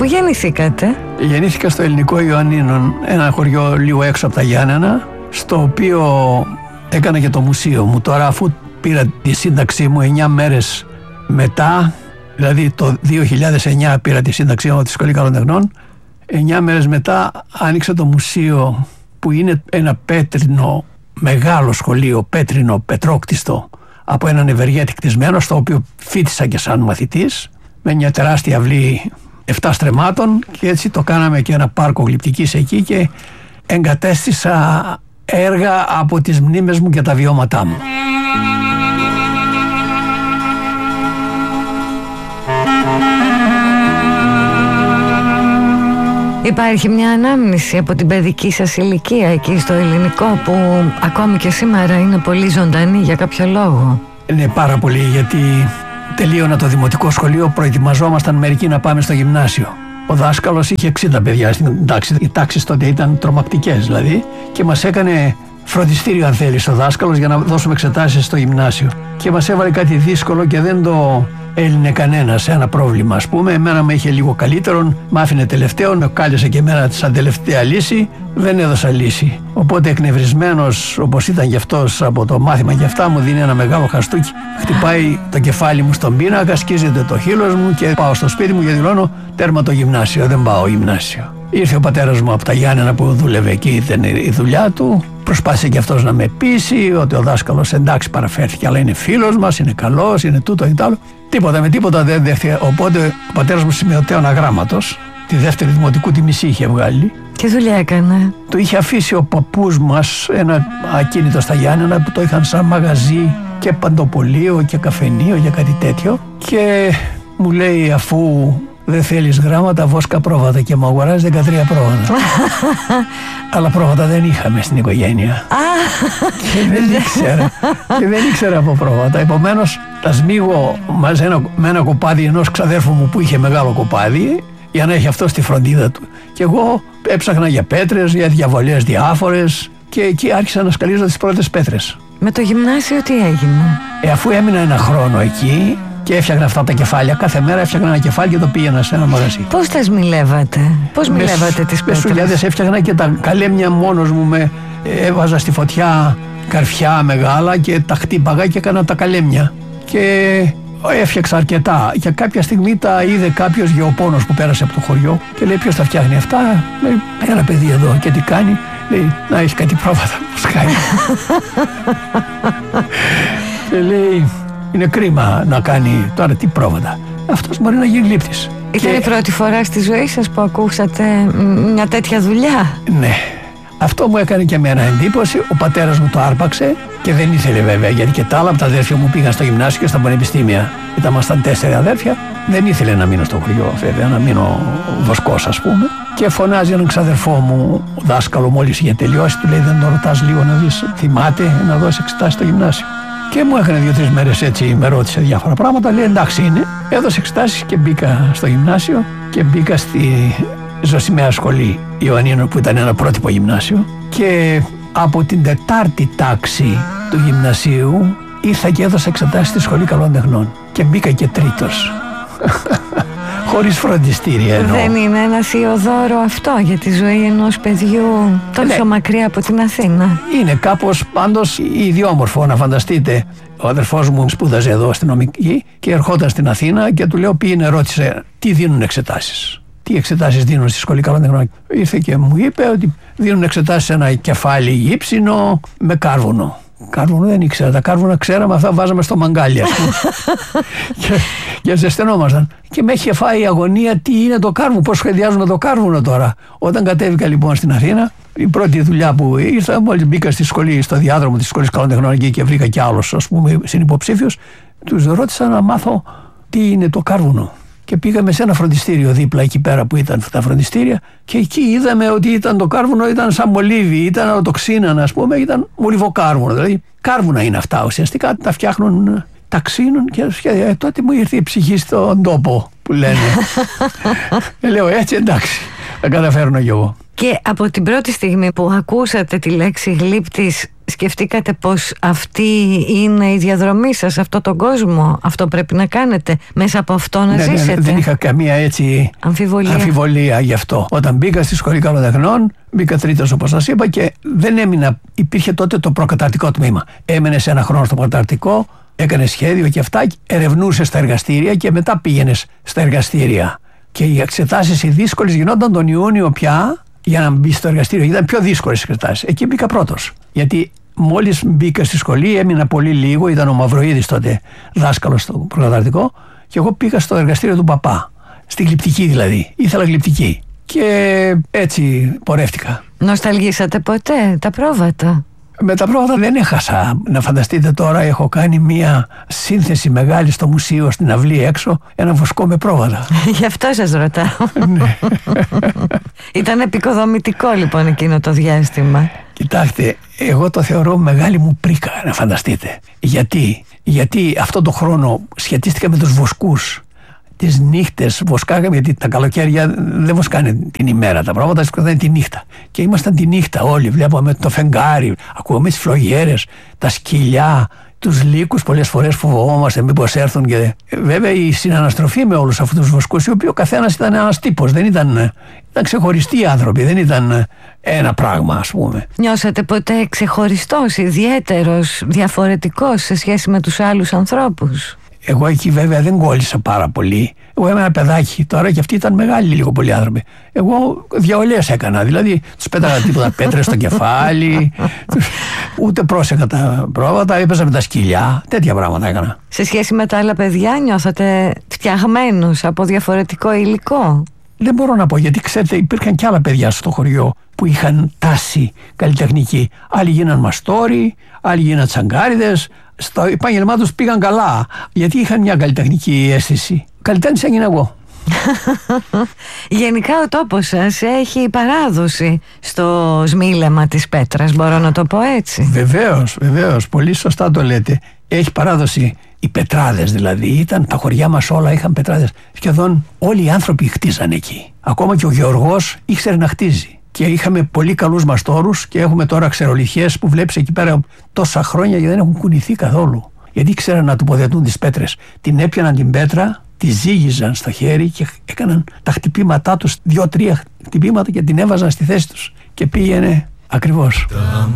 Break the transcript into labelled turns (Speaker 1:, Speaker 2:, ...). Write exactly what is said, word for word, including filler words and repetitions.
Speaker 1: γεννηθήκατε?
Speaker 2: Γεννήθηκα στο Ελληνικό Ιωαννίνων, ένα χωριό λίγο έξω από τα Γιάννενα, στο οποίο έκανα και το μουσείο μου. Τώρα, αφού πήρα τη σύνταξή μου εννιά μέρες μετά, δηλαδή το δύο χιλιάδες εννιά πήρα τη σύνταξή μου από τη Σχολή Καλών Τεχνών, εννιά μέρες μετά άνοιξα το μουσείο, που είναι ένα πέτρινο μεγάλο σχολείο, πέτρινο, πετρόκτιστο, από έναν ευεργέτη κτισμένο, στο οποίο φοιτήσα και σαν μαθητής, με μια τεράστια αυλή εφτά στρεμμάτων, και έτσι το κάναμε και ένα πάρκο γλυπτικής εκεί, και εγκατέστησα έργα από τις μνήμες μου και τα βιώματά μου.
Speaker 1: Υπάρχει μια ανάμνηση από την παιδική σας ηλικία εκεί στο ελληνικό, που ακόμη και σήμερα είναι πολύ ζωντανή για κάποιο λόγο?
Speaker 2: Είναι πάρα πολύ, γιατί τελείωνα το δημοτικό σχολείο, προετοιμαζόμασταν μερικοί να πάμε στο γυμνάσιο. Ο δάσκαλος είχε εξήντα παιδιά στην τάξη. Οι τάξεις τότε ήταν τρομακτικές δηλαδή, και μας έκανε φροντιστήριο, αν θέλεις, ο δάσκαλος, για να δώσουμε εξετάσεις στο γυμνάσιο. Και μας έβαλε κάτι δύσκολο και δεν το έλυνε κανένας, ένα πρόβλημα, ας πούμε. Εμένα με είχε λίγο καλύτερον, μ' άφηνε τελευταίον, με κάλεσε και εμένα σαν τελευταία λύση, δεν έδωσα λύση. Οπότε, εκνευρισμένος όπως ήταν και αυτός από το μάθημα και αυτά, μου δίνει ένα μεγάλο χαστούκι, χτυπάει το κεφάλι μου στον πίνακα, σκίζεται το χείλος μου και πάω στο σπίτι μου και δηλώνω τέρμα το γυμνάσιο, δεν πάω γυμνάσιο. Ήρθε ο πατέρας μου από τα Γιάννενα που δούλευε εκεί, ήταν η δουλειά του. Προσπάθησε και αυτός να με πείσει ότι ο δάσκαλος εντάξει παραφέρθηκε, αλλά είναι φίλος μας, είναι καλός, είναι τούτο ή τ' άλλο. Τίποτα με τίποτα δεν δέχτηκε. Οπότε ο πατέρας μου σημειωτέων αγράμματος, τη δεύτερη δημοτικού τη μισή είχε βγάλει.
Speaker 1: Τι δουλειά έκανε?
Speaker 2: Το είχε αφήσει ο παππούς μας ένα ακίνητο στα Γιάννενα, που το είχαν σαν μαγαζί και παντοπολείο και καφενείο και κάτι τέτοιο. Και μου λέει, αφού δεν θέλεις γράμματα, βόσκα πρόβατα, και μου αγοράζει δεκατρία πρόβατα. Αλλά πρόβατα δεν είχαμε στην οικογένεια. Και δεν ήξερα. Και δεν ήξερα από πρόβατα. Επομένως, τα σμίγω μαζί με ένα κοπάδι ενός ξαδέρφου μου που είχε μεγάλο κοπάδι, για να έχει αυτό στη φροντίδα του. Και εγώ έψαχνα για πέτρες, για διαβολές διάφορες, και εκεί άρχισα να σκαλίζω τις πρώτες πέτρες.
Speaker 1: Με το γυμνάσιο τι έγινε?
Speaker 2: Ε, αφού έμεινα ένα χρόνο εκεί και έφτιαχνα αυτά τα κεφάλια, κάθε μέρα έφτιαχνα ένα κεφάλι και το πήγαινα σε ένα μαγαζί.
Speaker 1: Πώς τα σμιλεύατε? Πώς μιλεύατε τις πέτρες?
Speaker 2: Με σουλιάδες έφτιαχνα και τα καλέμια μόνος μου, με έβαζα στη φωτιά καρφιά μεγάλα και τα χτύπαγα και έκανα τα καλέμια. Και έφτιαξα αρκετά. Και κάποια στιγμή τα είδε κάποιος γεωπόνος που πέρασε από το χωριό και λέει, ποιος τα φτιάχνει αυτά? Λέει, ένα παιδί εδώ. Και τι κάνει? Λέει, να έχει κάτι πρόβατα που σκάει. Και λέει, είναι κρίμα να κάνει τώρα τι πρόβατα. Αυτός μπορεί να γίνει λήπτης.
Speaker 1: Ήταν και η πρώτη φορά στη ζωή σας που ακούσατε μια τέτοια δουλειά?
Speaker 2: Ναι. Αυτό μου έκανε και εμένα εντύπωση. Ο πατέρας μου το άρπαξε και δεν ήθελε βέβαια, γιατί και τα άλλα από τα αδέρφια μου πήγαν στο γυμνάσιο και στα πανεπιστήμια. Ήμασταν τέσσερα αδέρφια. Δεν ήθελε να μείνω στο χωριό, βέβαια, να μείνω βοσκός, ας πούμε. Και φωνάζει έναν ξαδερφό μου, ο δάσκαλο, μόλις είχε τελειώσει, του λέει, δεν το ρωτάς λίγο να δεις, θυμάται να δώσει εξετάσεις στο γυμνάσιο? Και μου έκανε δύο-τρεις μέρες έτσι, με ρώτησε διάφορα πράγματα. Λέει, εντάξει είναι. Έδωσε εξετάσεις και μπήκα στο γυμνάσιο και μπήκα στη Ζωσιμαία Σχολή Ιωαννίνων, που ήταν ένα πρότυπο γυμνάσιο. Και από την τετάρτη τάξη του γυμνασίου ήρθα και έδωσα εξετάσεις στη Σχολή Καλών Τεχνών. Και μπήκα και τρίτος. Χωρίς φροντιστήρια εννοώ.
Speaker 1: Δεν είναι ένα θείο δώρο αυτό για τη ζωή ενός παιδιού τόσο ναι. μακριά από την Αθήνα?
Speaker 2: Είναι κάπως πάντως ιδιόμορφο να φανταστείτε. Ο αδερφός μου σπούδαζε εδώ αστυνομική και ερχόταν στην Αθήνα και του λέω, πήγαινε, ρώτησε τι δίνουν εξετάσεις. Τι εξετάσεις δίνουν στη Σχολή Καλών Τεχνών? Ήρθε και μου είπε ότι δίνουν εξετάσεις ένα κεφάλι γύψινο με κάρβουνο. Κάρβουνο δεν ήξερα. Τα κάρβουνα ξέραμε, αυτά βάζαμε στο μαγκάλι, ας πούμε. και, και ζεσθενόμασταν. Και με είχε φάει η αγωνία, τι είναι το κάρβουνο, πώς σχεδιάζουμε το κάρβουνο τώρα. Όταν κατέβηκα λοιπόν στην Αθήνα, η πρώτη δουλειά που ήρθα, μόλις μπήκα στη σχολή, στο διάδρομο της Σχολής Καλών Τεχνών και βρήκα κι άλλος, ας πούμε, συνυποψήφιος, τους ρώτησα να μάθω τι είναι το κάρβουνο. Και πήγαμε σε ένα φροντιστήριο δίπλα εκεί πέρα που ήταν τα φροντιστήρια, και εκεί είδαμε ότι ήταν το κάρβουνο, ήταν σαν μολύβι, ήταν να το ξύναν, ας πούμε, ήταν μολυβοκάρβουνο. Δηλαδή, κάρβουνα είναι αυτά ουσιαστικά, τα φτιάχνουν, τα ξύνουν και ε, τότε μου ήρθε η ψυχή στον τόπο που λένε. Και λέω, έτσι εντάξει, θα καταφέρνω κι εγώ.
Speaker 1: Και από την πρώτη στιγμή που ακούσατε τη λέξη γλύπτης, σκεφτήκατε πως αυτή είναι η διαδρομή σας, αυτό τον κόσμο, αυτό πρέπει να κάνετε, μέσα από αυτό να
Speaker 2: ναι,
Speaker 1: ζήσετε?
Speaker 2: Ναι, δεν είχα καμία έτσι
Speaker 1: αμφιβολία.
Speaker 2: αμφιβολία γι' αυτό. Όταν μπήκα στη Σχολή Καλοτεχνών, μπήκα τρίτος όπως σας είπα και δεν έμεινα, υπήρχε τότε το προκαταρτικό τμήμα. Έμενες ένα χρόνο στο προκαταρτικό, έκανες σχέδιο και αυτά, ερευνούσες στα εργαστήρια και μετά πήγαινες στα εργαστήρια. Και οι εξετάσεις οι δύσκολες γινόταν τον Ιούνιο πια. Για να μπει στο εργαστήριο, ήταν πιο δύσκολες εξετάσεις. Εκεί μπήκα πρώτος. Γιατί μόλις μπήκα στη σχολή, έμεινα πολύ λίγο. Ήταν ο Μαυροίδης τότε δάσκαλος στο προκαταρτικό. Και εγώ πήγα στο εργαστήριο του παπά. Στη γλυπτική δηλαδή. Ήθελα γλυπτική. Και έτσι πορεύτηκα.
Speaker 1: Νοσταλγήσατε ποτέ τα πρόβατα?
Speaker 2: Με τα πρόβατα δεν έχασα. Να φανταστείτε τώρα, έχω κάνει μια σύνθεση μεγάλη στο μουσείο, στην αυλή έξω, ένα βοσκό με πρόβατα. Γι'
Speaker 1: αυτό σας ρωτάω. Ήταν επικοδομητικό λοιπόν εκείνο το διάστημα.
Speaker 2: Κοιτάξτε, εγώ το θεωρώ μεγάλη μου πρίκα, να φανταστείτε. Γιατί, γιατί αυτό το χρόνο σχετίστηκα με τους βοσκούς. Τις νύχτες βοσκάγαμε, γιατί τα καλοκαίρια δεν βοσκάνε την ημέρα, τα πράγματα βοσκάνε τη νύχτα. Και ήμασταν τη νύχτα όλοι, βλέπαμε το φεγγάρι, ακούγαμε τις φλογέρες, τα σκυλιά, τους λύκους. Πολλές φορές φοβόμαστε μήπως έρθουν. Και βέβαια η συναναστροφή με όλους αυτούς τους βοσκούς, οι οποίοι ο καθένας ήταν ένας τύπος, δεν ήταν, ήταν ξεχωριστοί άνθρωποι, δεν ήταν ένα πράγμα, ας πούμε.
Speaker 1: Νιώσατε ποτέ ξεχωριστός, ιδιαίτερος, διαφορετικός σε σχέση με τους άλλους ανθρώπους?
Speaker 2: Εγώ εκεί βέβαια δεν κόλλησα πάρα πολύ. Εγώ ήμουν ένα παιδάκι τώρα και αυτοί ήταν μεγάλοι λίγο πολλοί άνθρωποι. Εγώ διαολές έκανα. Δηλαδή τους πέταγα τίποτα πέτρες στο κεφάλι. Ούτε πρόσεχα τα πρόβατα, έπαιζα με τα σκυλιά. Τέτοια πράγματα έκανα.
Speaker 1: Σε σχέση με τα άλλα παιδιά, νιώθατε φτιαγμένους από διαφορετικό υλικό?
Speaker 2: Δεν μπορώ να πω, γιατί ξέρετε, υπήρχαν και άλλα παιδιά στο χωριό που είχαν τάση καλλιτεχνική. Άλλοι γίναν μαστόροι, άλλοι γίναν τσαγκάριδες. Στο επάγγελμά τους πήγαν καλά, γιατί είχαν μια καλλιτεχνική αίσθηση. Καλλιτέχνης έγινα εγώ.
Speaker 1: Γενικά ο τόπος σας έχει παράδοση στο σμήλεμα της πέτρας, μπορώ να το πω έτσι?
Speaker 2: Βεβαίως, βεβαίως, πολύ σωστά το λέτε. Έχει παράδοση οι πετράδες δηλαδή. Ήταν, τα χωριά μας όλα είχαν πετράδες. Σχεδόν όλοι οι άνθρωποι χτίζαν εκεί. Ακόμα και ο Γεωργός ήξερε να χτίζει. Και είχαμε πολύ καλούς μαστόρους και έχουμε τώρα ξερολιθιές που βλέπεις εκεί πέρα τόσα χρόνια και δεν έχουν κουνηθεί καθόλου. Γιατί ήξεραν να τοποθετούν τις πέτρες. Την έπιαναν την πέτρα, τη ζύγιζαν στο χέρι και έκαναν τα χτυπήματά τους, δύο-τρία χτυπήματα και την έβαζαν στη θέση τους. Και πήγαινε ακριβώς.